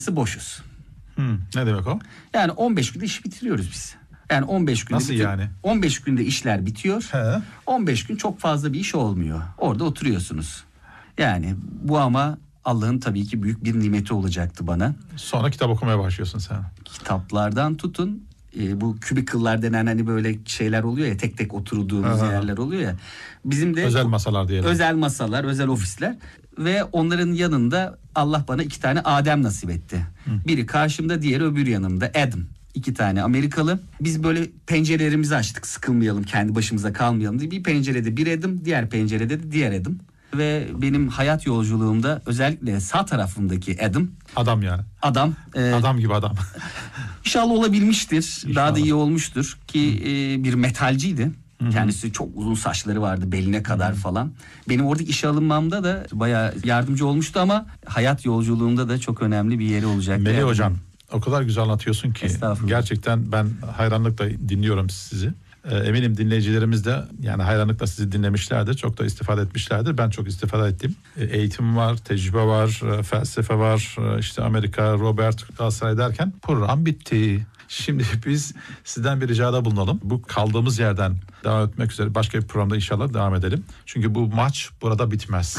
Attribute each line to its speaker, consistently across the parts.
Speaker 1: boşuz.
Speaker 2: Ne demek o?
Speaker 1: Yani 15 günde iş bitiriyoruz biz. Yani 15 günde
Speaker 2: Nasıl yani?
Speaker 1: 15 günde işler bitiyor.
Speaker 2: He.
Speaker 1: 15 gün çok fazla bir iş olmuyor. Orada oturuyorsunuz. Yani bu ama Allah'ın tabii ki büyük bir nimeti olacaktı bana.
Speaker 2: Sonra kitap okumaya başlıyorsun sen.
Speaker 1: Kitaplardan tutun bu kübikıllar denen hani böyle şeyler oluyor ya, tek tek oturduğumuz yerler oluyor ya. Bizim de
Speaker 2: Özel masalar diyelim.
Speaker 1: özel masalar, özel ofisler ve onların yanında Allah bana 2 tane Adem nasip etti. Biri karşımda, diğeri öbür yanımda, Adam. 2 tane Amerikalı. Biz böyle pencerelerimizi açtık, sıkılmayalım, kendi başımıza kalmayalım diye. Bir pencerede bir Adam, diğer pencerede de diğer Adam. Ve benim hayat yolculuğumda özellikle sağ tarafımdaki
Speaker 2: Adam yani.
Speaker 1: adam
Speaker 2: Adam gibi adam.
Speaker 1: İnşallah olabilmiştir.
Speaker 2: İnşallah.
Speaker 1: Daha da iyi olmuştur ki bir metalciydi. Kendisi çok uzun saçları vardı beline kadar falan. Benim oradaki işe alınmamda da bayağı yardımcı olmuştu ama hayat yolculuğumda da çok önemli bir yeri olacaktı.
Speaker 2: Melih hocam, o kadar güzel anlatıyorsun ki gerçekten ben hayranlıkla dinliyorum sizi. Eminim dinleyicilerimiz de yani hayranlıkla sizi dinlemişlerdir. Çok da istifade etmişlerdir. Ben çok istifade ettim. Eğitim var, tecrübe var, felsefe var. İşte Amerika, Robert, Galatasaray derken program bitti. Şimdi biz sizden bir ricada bulunalım. Bu kaldığımız yerden devam etmek üzere başka bir programda inşallah devam edelim. Çünkü bu maç burada bitmez.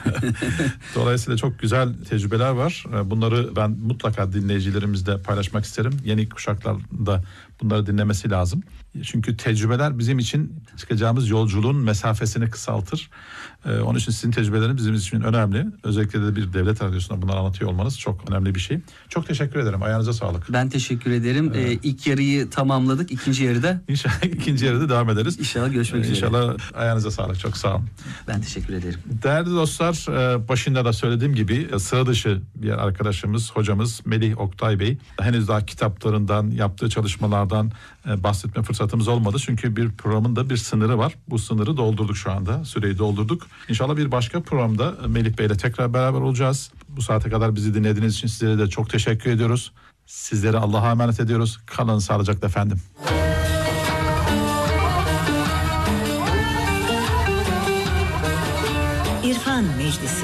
Speaker 2: Dolayısıyla çok güzel tecrübeler var. Bunları ben mutlaka dinleyicilerimizle paylaşmak isterim. Yeni kuşaklar da bunları dinlemesi lazım. Çünkü tecrübeler bizim için çıkacağımız yolculuğun mesafesini kısaltır. Onun için sizin tecrübeleriniz bizim için önemli. Özellikle de bir devlet radyosunda bunları anlatıyor olmanız çok önemli bir şey. Çok teşekkür ederim. Ayağınıza sağlık.
Speaker 1: Ben teşekkür ederim. İlk yarıyı tamamladık. İkinci yarıda
Speaker 2: İnşallah ikinci yarıda devam ederiz.
Speaker 1: İnşallah görüşmek üzere.
Speaker 2: İnşallah ayağınıza sağlık. Çok sağ olun.
Speaker 1: Ben teşekkür ederim.
Speaker 2: Değerli dostlar, başında da söylediğim gibi sıra dışı bir arkadaşımız, hocamız Melih Oktay Bey. Henüz daha kitaplarından, yaptığı çalışmalardan bahsetme fırsatımız olmadı. Çünkü bir programın da bir sınırı var. Bu sınırı doldurduk şu anda. Süreyi doldurduk. İnşallah bir başka programda Melih Bey ile tekrar beraber olacağız. Bu saate kadar bizi dinlediğiniz için sizlere de çok teşekkür ediyoruz. Sizleri Allah'a emanet ediyoruz. Kalın sağlıcakla efendim.
Speaker 3: İrfan Meclisi.